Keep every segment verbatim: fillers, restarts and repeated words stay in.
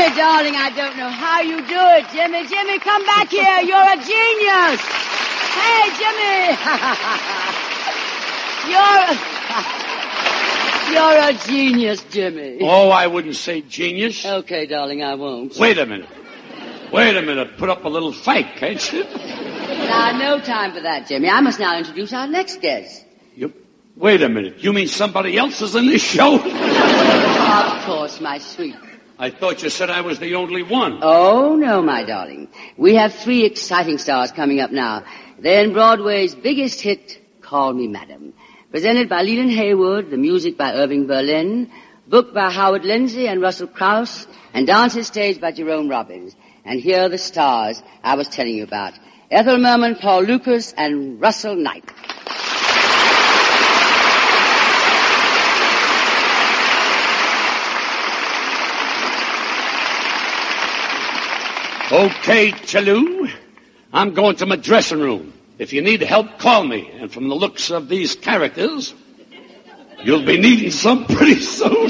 Jimmy, darling, I don't know how you do it. Jimmy, Jimmy, come back here. You're a genius. Hey, Jimmy. You're a... You're a genius, Jimmy. Oh, I wouldn't say genius. Okay, darling, I won't. Wait a minute. Wait a minute. Put up a little fight, can't you? Now, no time for that, Jimmy. I must now introduce our next guest. You... Wait a minute. You mean somebody else is in this show? Of course, my sweet. I thought you said I was the only one. Oh, no, my darling. We have three exciting stars coming up now. They're in Broadway's biggest hit, Call Me Madam. Presented by Leland Haywood, the music by Irving Berlin, booked by Howard Lindsay and Russell Krauss, and dances staged by Jerome Robbins. And here are the stars I was telling you about. Ethel Merman, Paul Lucas, and Russell Knight. Okay, Chalou. I'm going to my dressing room. If you need help, call me. And from the looks of these characters, you'll be needing some pretty soon. Well,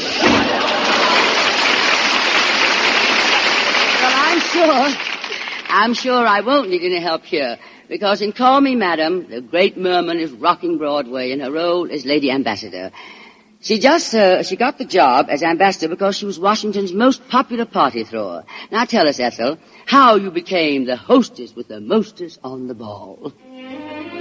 I'm sure, I'm sure I won't need any help here. Because in Call Me Madam, the great Merman is rocking Broadway in her role as Lady Ambassador. She just, uh, she got the job as ambassador because she was Washington's most popular party thrower. Now tell us, Ethel, how you became the hostess with the mostest on the ball.